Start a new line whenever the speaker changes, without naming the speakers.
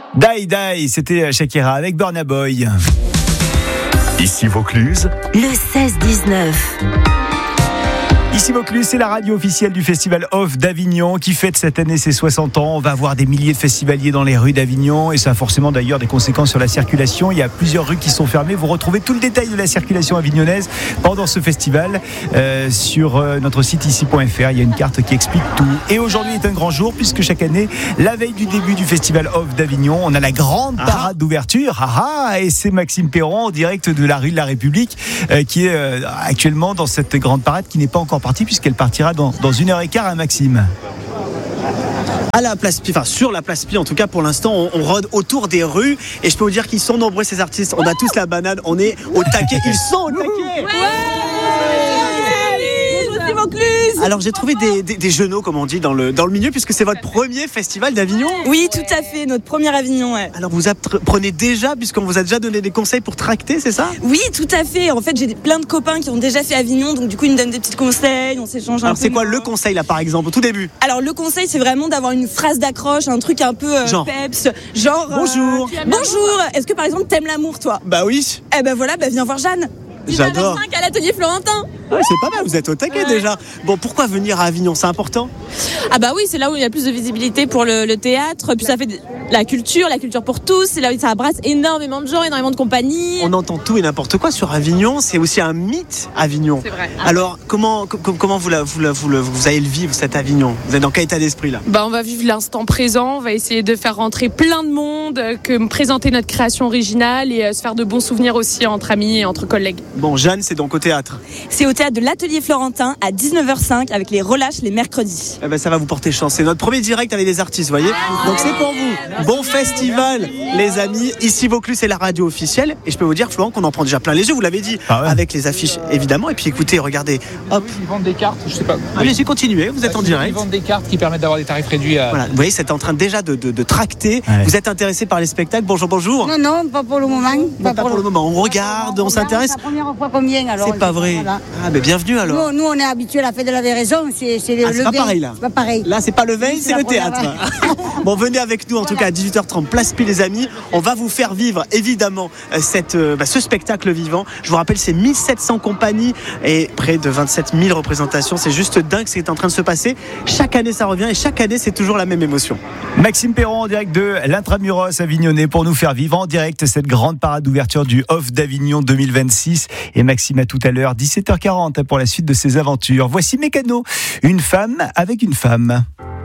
Die Die, c'était Shakira avec Burna Boy.
Ici Vaucluse,
le 16-19.
Ici Vaucluse, c'est la radio officielle du Festival Off d'Avignon qui fête cette année ses 60 ans. On va avoir des milliers de festivaliers dans les rues d'Avignon et ça a forcément d'ailleurs des conséquences sur la circulation. Il y a plusieurs rues qui sont fermées. Vous retrouvez tout le détail de la circulation avignonnaise pendant ce festival sur notre site ici.fr. Il y a une carte qui explique tout. Et aujourd'hui est un grand jour puisque chaque année, la veille du début du Festival Off d'Avignon, on a la grande parade d'ouverture. Et c'est Maxime Perron en direct de la rue de la République qui est actuellement dans cette grande parade qui n'est pas encore partie puisqu'elle partira dans 1h15 à Maxime.
À la place Pi, sur la place Pi en tout cas pour l'instant on rôde autour des rues et je peux vous dire qu'ils sont nombreux ces artistes, on a tous la banane, on est au taquet, ils sont au taquet. Alors j'ai trouvé des genoux comme on dit dans le milieu puisque c'est votre premier festival d'Avignon.
Oui tout à fait, notre premier Avignon. Ouais.
Alors vous apprenez déjà puisqu'on vous a déjà donné des conseils pour tracter, c'est ça?
Oui tout à fait, en fait j'ai plein de copains qui ont déjà fait Avignon donc du coup ils me donnent des petits conseils, on s'échange un peu.
Alors c'est quoi le conseil là par exemple au tout début?
Alors le conseil c'est vraiment d'avoir une phrase d'accroche, un truc un peu peps, genre
bonjour.
Bonjour, est-ce que par exemple t'aimes l'amour toi?
Bah oui.
Eh ben voilà, viens voir Jeanne.
J'adore.
5 à l'atelier Florentin.
Ouais, c'est pas mal, vous êtes au taquet déjà. Bon, pourquoi venir à Avignon, c'est important?
Ah bah oui, c'est là où il y a plus de visibilité pour le théâtre, puis ça fait la culture pour tous, c'est là où ça abrace énormément de gens, énormément de compagnies.
On entend tout et n'importe quoi sur Avignon, c'est aussi un mythe Avignon.
C'est vrai.
Alors comment vous allez le vivre cet Avignon? Vous êtes dans quel état d'esprit là?
Bah on va vivre l'instant présent, on va essayer de faire rentrer plein de monde, présenter notre création originale et se faire de bons souvenirs aussi entre amis et entre collègues.
Bon, Jeanne, c'est donc au théâtre.
C'est au théâtre de l'Atelier Florentin à 19h05 avec les relâches les mercredis.
Eh ben, ça va vous porter chance. C'est notre premier direct avec les artistes, voyez. Donc c'est pour vous. Bon festival, les amis. Ici Vaucluse, c'est la radio officielle. Et je peux vous dire, Florent, qu'on en prend déjà plein les yeux. Vous l'avez dit, avec les affiches, évidemment. Et puis écoutez, regardez. Hop.
Ils vendent des cartes, je sais pas.
Allez-y, continuez. Vous êtes en direct.
Ils vendent des cartes qui permettent d'avoir des tarifs réduits.
Voilà. Vous voyez, c'est en train déjà de tracter. Ouais. Vous êtes intéressé par les spectacles? Bonjour.
Non, pas pour le moment.
Pas pour le moment. On regarde, on s'intéresse.
C'est la première fois qu'on vient alors.
C'est pas vrai. Voilà. Ah, ben bienvenue alors.
Nous, on est habitués à la fête de la Véraison. C'est
pas pareil là.
C'est pas pareil.
Là, c'est pas le veille, c'est le théâtre. Bon, venez avec nous en tout cas à 18h30, place Pi les amis. On va vous faire vivre évidemment ce spectacle vivant. Je vous rappelle, c'est 1700 compagnies et près de 27 000 représentations. C'est juste dingue ce qui est en train de se passer. Chaque année, ça revient et chaque année, c'est toujours la même émotion.
Maxime Perron en direct de l'Intramuros avignonnais pour nous faire vivre en direct cette grande parade d'ouverture du Off d'Avignon 2026. Et Maxime à tout à l'heure, 17h40 pour la suite de ses aventures. Voici Mécano, une femme avec une femme.